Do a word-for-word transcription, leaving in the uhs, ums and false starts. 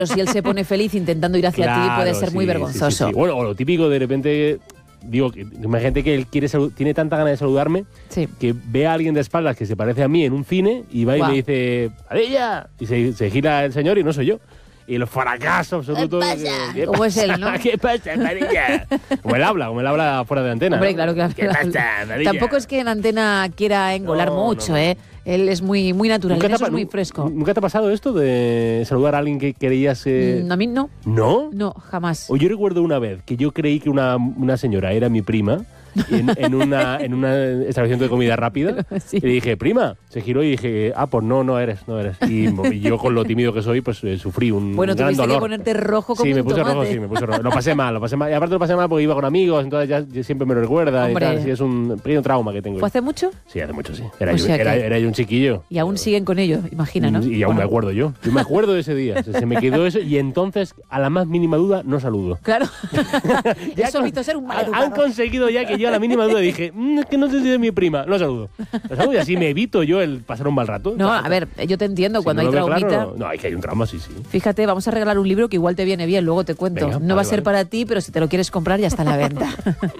Si él se pone feliz intentando ir hacia Claro, ti, puede ser sí, muy sí, vergonzoso. sí, sí. Bueno, o lo típico de repente, digo, que imagínate que él quiere salu- tiene tanta ganas de saludarme Sí. que ve a alguien de espaldas que se parece a mí en un cine y va y Guau. me dice, ¡Padilla! Y se, se gira el señor y no soy yo. Y el fracaso absoluto. ¿Qué pasa? ¿Qué ¿Cómo es él, no? ¿Qué pasa, Padilla? Como él habla, como él habla fuera de antena. Hombre, ¿no? claro que ¿Qué pasa, Padilla? Tampoco es que en antena quiera engolar No, mucho, no, no. ¿eh? Él es muy, muy natural, ¿Nunca en te, eso ha, es muy nu- fresco. ¿Nunca te ha pasado esto de saludar a alguien que creías... Eh... Mm, a mí no, ¿No? no, jamás. O yo recuerdo una vez que yo creí que una, una señora era mi prima en, en una, en una establecimiento de comida rápida. Sí. Y le dije, prima. Se giró y dije, ah, pues no, no eres, no eres. Y, y yo con lo tímido que soy, pues eh, sufrí un Bueno, gran tuviste dolor. que ponerte rojo como Sí, me un puse tomate. rojo, sí, me puse rojo. Lo pasé mal, lo pasé mal. Y aparte lo pasé mal porque iba con amigos, entonces ya, ya siempre me lo recuerda. Hombre. Y tal. Sí, es un pequeño trauma que tengo. ¿Fue hace mucho? Sí, hace mucho, sí. Era, O yo, sea era, que- era yo un chiquillo. Y aún siguen con ello, imagina, ¿no? Y aún Bueno, me acuerdo yo. Yo me acuerdo de ese día. Se, se me quedó eso y entonces, a la más mínima duda, no saludo. Claro. Ya Eso con- visto ser un han, maleducado. han conseguido ya que yo a la mínima duda dije, "Mm, es que no sé si es mi prima, no saludo. No saludo y así me evito yo el pasar un mal rato. No, a ver, yo te entiendo, Si cuando no hay lo veo traumita... claro, no, no, hay que hay un trauma, sí, sí. Fíjate, vamos a regalar un libro que igual te viene bien, luego te cuento. Venga, no va vale, a ser vale. para ti, pero si te lo quieres comprar ya está a la venta.